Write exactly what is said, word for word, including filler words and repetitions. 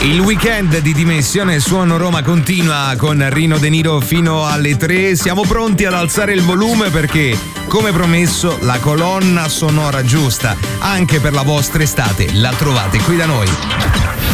Il weekend di Dimensione Suono Roma continua con Rino De Niro fino alle tre. Siamo pronti ad alzare il volume perché, come promesso, la colonna sonora giusta anche per la vostra estate la trovate qui da noi.